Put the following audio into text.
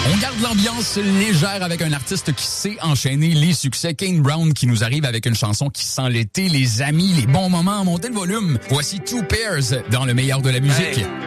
On garde l'ambiance légère avec un artiste qui sait enchaîner les succès. Kane Brown qui nous arrive avec une chanson qui sent l'été, les amis, les bons moments. Montez le volume. Voici Two Pairs dans le meilleur de la musique. Hey.